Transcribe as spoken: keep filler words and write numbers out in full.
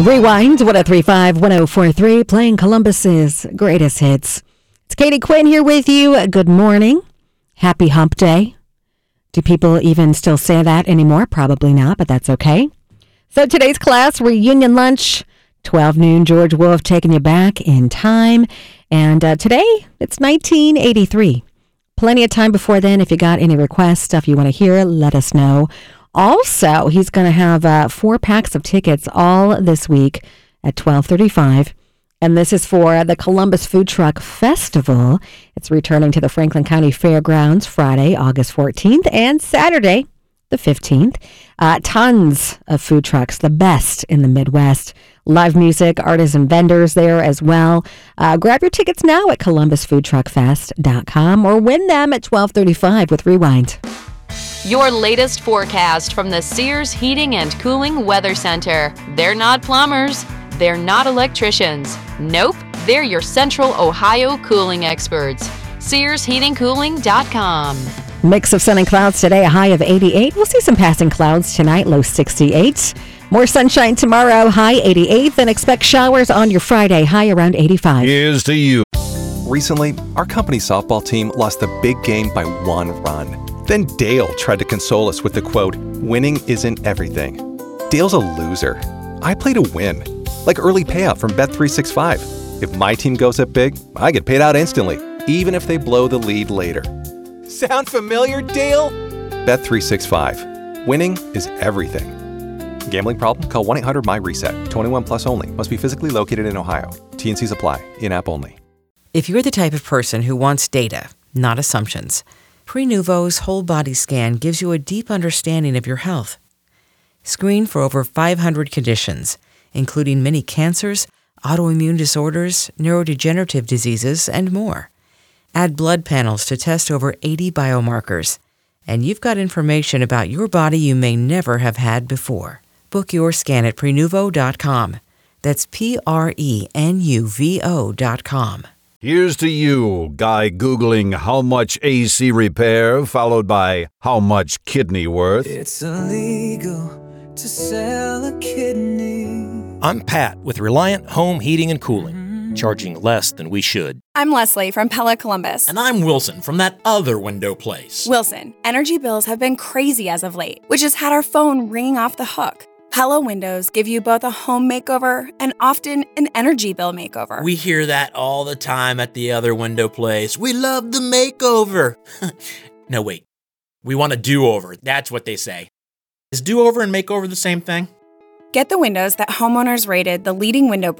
Rewind, one oh three point five, one oh four point three, playing Columbus's greatest hits. It's Katie Quinn here with you. Good morning. Happy hump day. Do people even still say that anymore? Probably not, but that's okay. So today's class, reunion lunch, twelve noon, George Wolf taking you back in time. And uh, today, it's nineteen eighty-three. Plenty of time before then. If you got any requests, stuff you want to hear, let us know. Also, he's going to have uh, four packs of tickets all this week at twelve thirty-five. And this is for the Columbus Food Truck Festival. It's returning to the Franklin County Fairgrounds Friday, August fourteenth, and Saturday, the fifteenth. Uh, tons of food trucks, the best in the Midwest. Live music, artists and vendors there as well. Uh, grab your tickets now at columbus food truck fest dot com or win them at twelve thirty-five with Rewind. Your latest forecast from the Sears Heating and Cooling Weather Center. They're not plumbers. They're not electricians. Nope, they're your Central Ohio cooling experts. Sears Heating Cooling dot com. Mix of sun and clouds today, a high of eighty-eight. We'll see some passing clouds tonight, low sixty-eight. More sunshine tomorrow, high eighty-eight. Then expect showers on your Friday, high around eighty-five. Here's to you. Recently, our company softball team lost the big game by one run. Then Dale tried to console us with the quote, "Winning isn't everything." Dale's a loser. I play to win. Like early payout from Bet three sixty-five. If my team goes up big, I get paid out instantly, even if they blow the lead later. Sound familiar, Dale? Bet three sixty-five. Winning is everything. Gambling problem? Call one eight hundred my reset. twenty-one plus only. Must be physically located in Ohio. T and C's apply. In-app only. If you're the type of person who wants data, not assumptions, Prenuvo's whole body scan gives you a deep understanding of your health. Screen for over five hundred conditions, including many cancers, autoimmune disorders, neurodegenerative diseases, and more. Add blood panels to test over eighty biomarkers, and you've got information about your body you may never have had before. Book your scan at prenuvo dot com. That's P R E N U V O dot com. Here's to you, guy Googling how much A C repair, followed by how much kidney worth. It's illegal to sell a kidney. I'm Pat with Reliant Home Heating and Cooling, charging less than we should. I'm Leslie from Pella Columbus. And I'm Wilson from that other window place. Wilson, energy bills have been crazy as of late, which has had our phone ringing off the hook. Pella windows give you both a home makeover and often an energy bill makeover. We hear that all the time at the other window place. We love the makeover. No, wait. We want a do-over. That's what they say. Is do-over and makeover the same thing? Get the windows that homeowners rated the leading window brand